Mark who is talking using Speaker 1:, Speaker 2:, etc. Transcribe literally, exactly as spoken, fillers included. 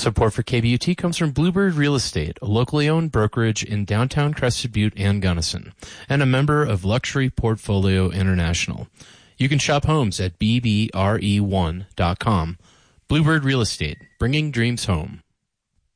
Speaker 1: Support for K B U T comes from Bluebird Real Estate, a locally owned brokerage in downtown Crested Butte and Gunnison, and a member of Luxury Portfolio International. You can shop homes at b b r e one dot com. Bluebird Real Estate, bringing dreams home.